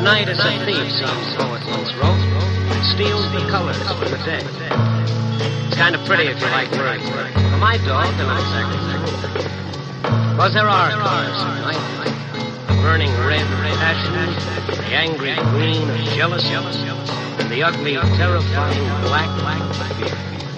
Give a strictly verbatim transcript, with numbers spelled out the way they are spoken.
night is a thief, some poet once wrote. It steals the colors of the day. It's kind of pretty if you like words. For my dog, they're not exactly true. Because there are colors at night. The burning red of passion, the angry green of jealousy, and the ugly, terrifying black of fear.